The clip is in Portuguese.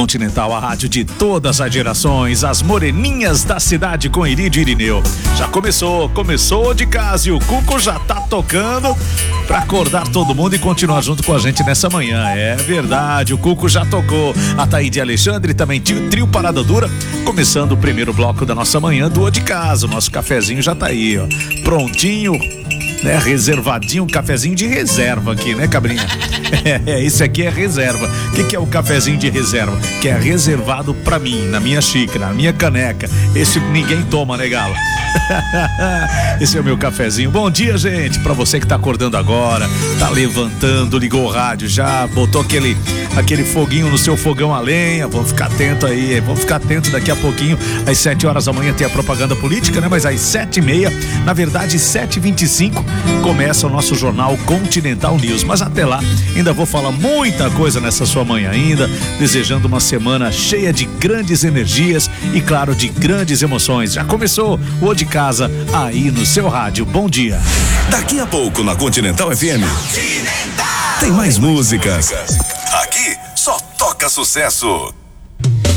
Continental, a rádio de todas as gerações, as moreninhas da cidade com Irídio e Irineu. Já começou de casa e o Cuco já tá tocando pra acordar todo mundo e continuar junto com a gente nessa manhã. É verdade, o Cuco já tocou. A Taíde Alexandre também, trio Parada Dura, começando o primeiro bloco da nossa manhã do O de Casa. O nosso cafezinho já tá aí, ó, prontinho, né, reservadinho, um cafezinho de reserva aqui, né, Cabrinha? Esse aqui é reserva. O que é o cafezinho de reserva? Que é reservado pra mim, na minha xícara, na minha caneca. Esse ninguém toma, né, Galo? Esse é o meu cafezinho. Bom dia, gente, pra você que tá acordando agora, tá levantando, ligou o rádio já, botou aquele foguinho no seu fogão a lenha. Vamos ficar atento aí, vamos ficar atento daqui a pouquinho, às 7 horas da manhã tem a propaganda política, né? Mas às 7h30, na verdade 7h25, começa o nosso jornal Continental News. Mas até lá, ainda vou falar muita coisa nessa sua manhã ainda, desejando uma semana cheia de grandes energias e, claro, de grandes emoções. Já começou o O de Casa aí no seu rádio. Bom dia. Daqui a pouco na Continental FM tem mais músicas. Aqui só toca sucesso.